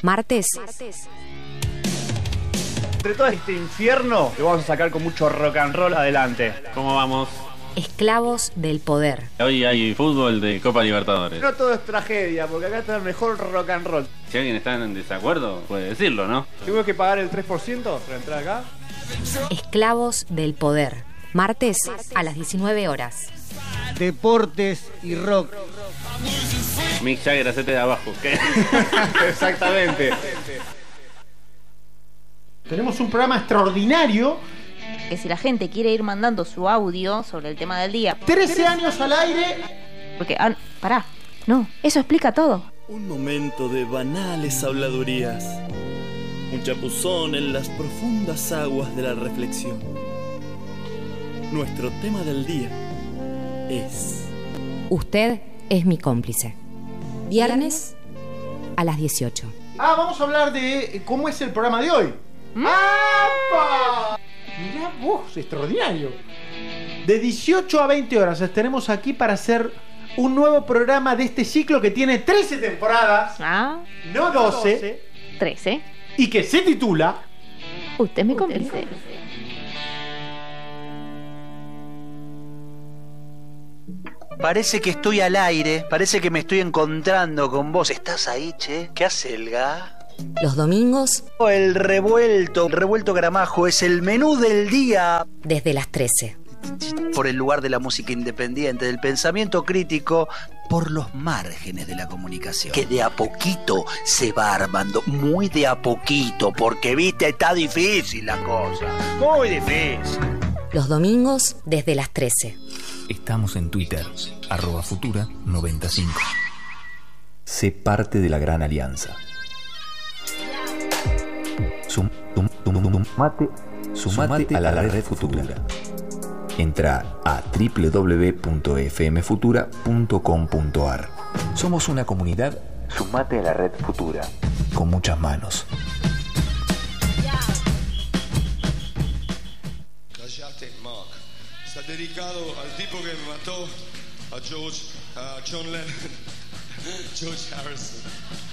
Martes. Entre todo este infierno, lo vamos a sacar con mucho rock and roll adelante. ¿Cómo vamos? Esclavos del poder. Hoy hay fútbol de Copa Libertadores. No todo es tragedia, porque acá está el mejor rock and roll. Si alguien está en desacuerdo, puede decirlo, ¿no? ¿Tengo que pagar el 3% para entrar acá? Esclavos del poder. Martes a las 19 horas. Deportes y rock. Mick Jagger, hacete de abajo. ¿Qué? Exactamente. Tenemos un programa extraordinario. Que si la gente quiere ir mandando su audio sobre el tema del día. 13 años al aire. Porque, pará, no, eso explica todo. Un momento de banales habladurías. Un chapuzón en las profundas aguas de la reflexión. Nuestro tema del día es... Usted es mi cómplice. Viernes a las 18. Vamos a hablar de cómo es el programa de hoy. ¡Apa! Mirá vos, extraordinario. De 18 a 20 horas estaremos aquí para hacer un nuevo programa de este ciclo que tiene 13 temporadas, no 12, 13. Y que se titula Usted es mi cómplice. Parece que estoy al aire, parece que me estoy encontrando con vos. ¿Estás ahí, che? ¿Qué hace el ga? Los domingos. El revuelto Gramajo es el menú del día. Desde las 13. Por el lugar de la música independiente, del pensamiento crítico, por los márgenes de la comunicación. Que de a poquito se va armando, muy de a poquito, porque viste, está difícil la cosa. Muy difícil. Los domingos desde las 13. Estamos en Twitter, @Futura95. Sé parte de la gran alianza. Sumate a la red Futura. Entra a www.fmfutura.com.ar. Somos una comunidad. Sumate a la red Futura. Con muchas manos. Callate, Mark. Está dedicado al tipo que mató a John Lennon, George Harrison.